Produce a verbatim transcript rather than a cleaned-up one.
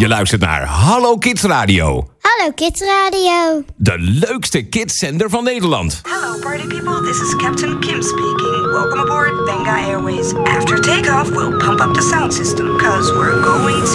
Je luistert naar Hallo Kids Radio. Hallo Kids Radio. De leukste kidszender van Nederland. Hello party people, this is Captain Kim speaking. Welcome aboard Benga Airways. After takeoff, we'll pump up the sound system, cause we're going